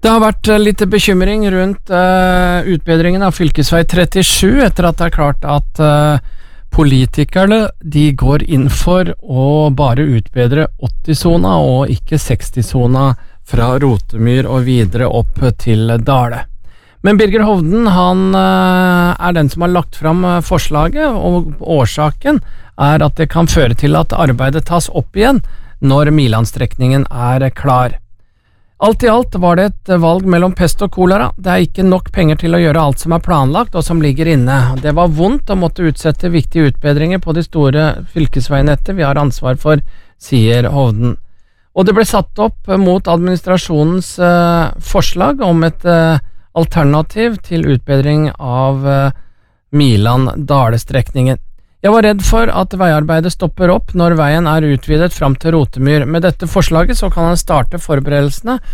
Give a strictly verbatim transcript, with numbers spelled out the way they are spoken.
Det har vært litt bekymring rundt uh, utbedringen av fylkesvei trettisju etter at det er klart at uh, politikerne de går inn for å bare utbedre åtti-sona og ikke seksti-sona fra Rotemyr og videre opp til Dale. Men Birger Hovden han uh, er den som har lagt fram uh, forslaget, og årsaken er at det kan føre til at arbeidet tas opp igjen når Milan-strekningen er klar. Alt i alt var det et valg mellom pest og kolera. Det er ikke nok penger til å gjøre alt som er planlagt og som ligger inne. Det var vondt å måtte utsette viktige utbedringer på de store fylkesveinettet vi har ansvar for, sier Hovden. Og det ble satt opp mot administrasjonens uh, forslag om et uh, alternativ til utbedring av uh, Milan-Dale-strekningen. Jeg var redd for at veiarbeidet stopper opp når veien er utvidet fram til Rotemyr. Med dette forslaget så kan han starte forberedelsene